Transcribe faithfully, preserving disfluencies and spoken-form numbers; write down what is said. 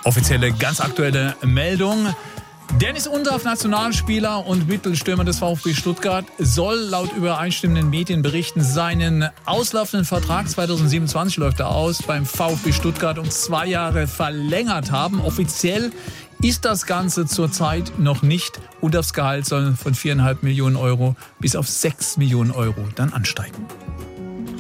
Offizielle, ganz aktuelle Meldung. Dennis Undaff, Nationalspieler und Mittelstürmer des VfB Stuttgart, soll laut übereinstimmenden Medienberichten seinen auslaufenden Vertrag, zwanzig siebenundzwanzig läuft er aus, beim VfB Stuttgart um zwei Jahre verlängert haben. Offiziell ist das Ganze zurzeit noch nicht. Undaffs Gehalt soll von viereinhalb Millionen Euro bis auf sechs Millionen Euro dann ansteigen.